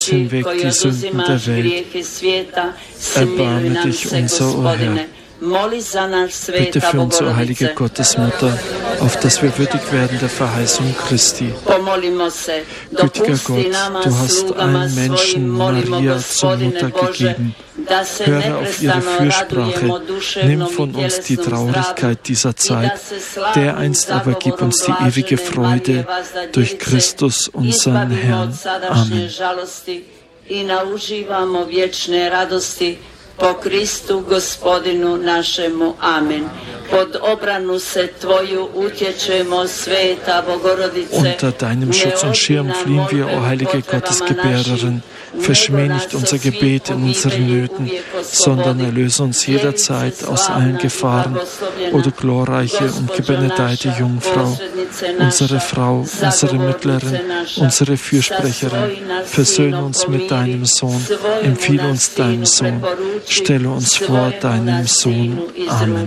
hinweg die Sünden der Welt. Erbarme dich unser, o Herr. Bitte für uns, o heilige Gottesmutter, auf dass wir würdig werden der Verheißung Christi. Gütiger Gott, du hast allen Menschen Maria zur Mutter gegeben. Höre auf ihre Fürsprache, nimm von uns die Traurigkeit dieser Zeit, dereinst aber gib uns die ewige Freude durch Christus, unseren Herrn. Amen. Po Kristu Gospodinu našemu. Amen. Pod obranu se Tvoju utječemo, Sveta Bogorodice. Unter deinem Schutz und Schirm fliehen wir, o heilige Gottesgebärerin. Verschmäh nicht unser Gebet in unseren Nöten, sondern erlöse uns jederzeit aus allen Gefahren. O du glorreiche und gebenedeite Jungfrau, unsere Frau, unsere Mittlerin, unsere Fürsprecherin, versöhne uns mit deinem Sohn, empfehle uns deinem Sohn, stelle uns vor deinem Sohn. Amen.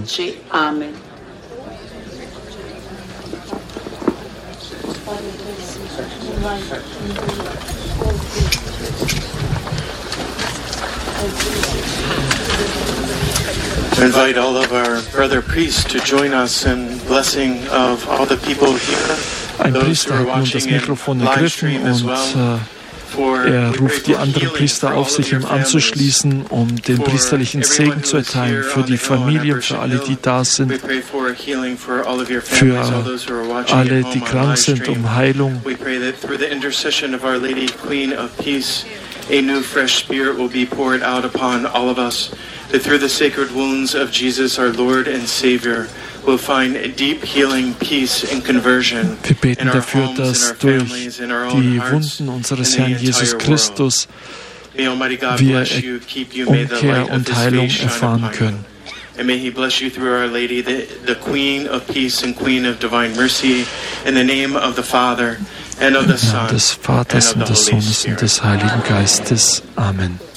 We invite all of our brother priests to join us in blessing of all the people here. Ein Priester hat nun das Mikrofon ergriffen und er ruft die anderen Priester auf, sich ihm anzuschließen, um den priesterlichen Segen zu erteilen für die Familien, für alle, die da sind, für alle, die krank sind, um Heilung. A new fresh spirit will be poured out upon all of us, that through the sacred wounds of Jesus, our Lord and Savior, we'll find deep healing, peace and conversion. Wir beten dafür, dass durch die Wunden unseres Herrn Jesus Christus wir Umkehr und Heilung erfahren können. And may He bless you through Our Lady, the Queen of Peace and Queen of Divine Mercy, in the name of the Father and of the Son des Vaters und des Sohnes und des Heiligen Geistes. Amen.